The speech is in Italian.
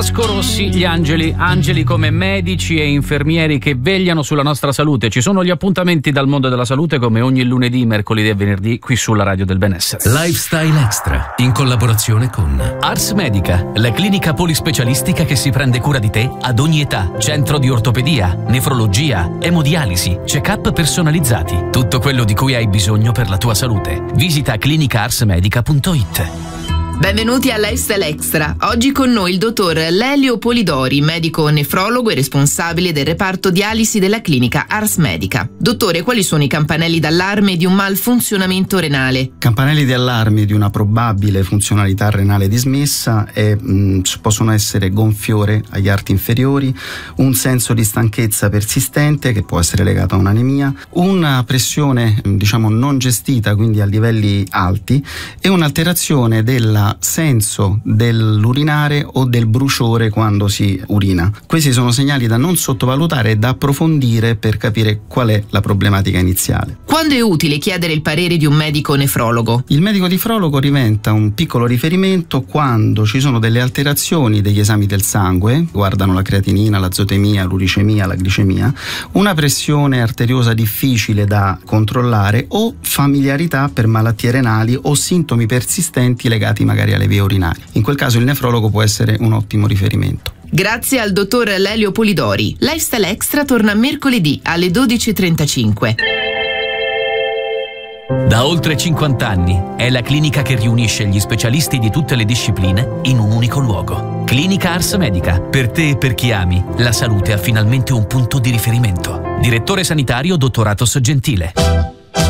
Vasco Rossi, gli angeli. Angeli come medici e infermieri che vegliano sulla nostra salute. Ci sono gli appuntamenti dal mondo della salute come ogni lunedì, mercoledì e venerdì qui sulla Radio del Benessere. Lifestyle Extra, in collaborazione con Ars Medica, la clinica polispecialistica che si prende cura di te ad ogni età. Centro di ortopedia, nefrologia, emodialisi, check-up personalizzati. Tutto quello di cui hai bisogno per la tua salute. Visita clinicaarsmedica.it. Benvenuti a Lifestyle Extra. Oggi con noi il dottor Lelio Polidori, medico nefrologo e responsabile del reparto dialisi della clinica Ars Medica. Dottore, quali sono i campanelli d'allarme di un malfunzionamento renale? Campanelli di allarme di una probabile funzionalità renale dismessa possono essere gonfiore agli arti inferiori, un senso di stanchezza persistente che può essere legato a un'anemia, una pressione non gestita, quindi a livelli alti, e un'alterazione del senso dell'urinare o del bruciore quando si urina. Questi sono segnali da non sottovalutare e da approfondire per capire qual è la problematica iniziale. Quando è utile chiedere il parere di un medico nefrologo? Il medico nefrologo diventa un piccolo riferimento quando ci sono delle alterazioni degli esami del sangue, guardano la creatinina, l'azotemia, l'uricemia, la glicemia, una pressione arteriosa difficile da controllare o familiarità per malattie renali o sintomi persistenti legati magari alle vie urinarie. In quel caso il nefrologo può essere un ottimo riferimento. Grazie al dottor Lelio Polidori. Lifestyle Extra torna mercoledì alle 12:35. Da oltre 50 anni è la clinica che riunisce gli specialisti di tutte le discipline in un unico luogo. Clinica Ars Medica. Per te e per chi ami, la salute ha finalmente un punto di riferimento. Direttore sanitario dottor Athos Gentile.